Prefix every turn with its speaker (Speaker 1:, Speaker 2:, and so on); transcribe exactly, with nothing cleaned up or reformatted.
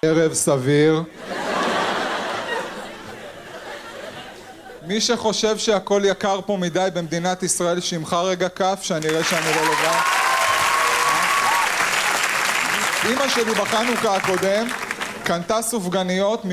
Speaker 1: ערב סביר. מי שחושב שהכל יקר פה מדי במדינת ישראל, שימחה רגע כף, שאני אראה שאני לא לבד. אמא שלי בחנוכה הקודם קנתה סופגניות